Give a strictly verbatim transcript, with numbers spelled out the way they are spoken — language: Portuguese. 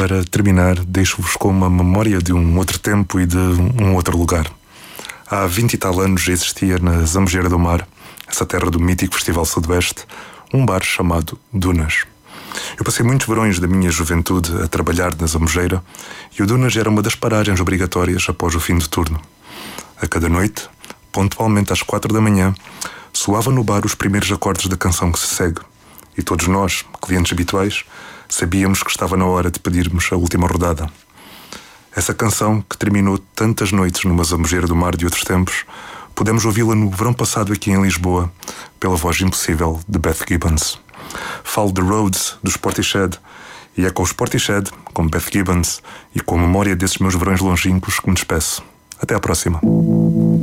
para terminar, deixo-vos com uma memória de um outro tempo e de um outro lugar. Há vinte e tal anos já existia na Zambujeira do Mar, essa terra do mítico Festival Sudoeste, um bar chamado Dunas. Eu passei muitos verões da minha juventude a trabalhar na Zambujeira e o Dunas era uma das paragens obrigatórias após o fim do turno. A cada noite, pontualmente às quatro da manhã, soava no bar os primeiros acordes da canção que se segue e todos nós, clientes habituais, sabíamos que estava na hora de pedirmos a última rodada. Essa canção, que terminou tantas noites numa Zambujeira do Mar de outros tempos, pudemos ouvi-la no verão passado aqui em Lisboa, pela voz impossível de Beth Gibbons. Falo de Rhodes, do Sportishead, e é com o Sportishead, com Beth Gibbons e com a memória desses meus verões longínquos que me despeço. Até à próxima.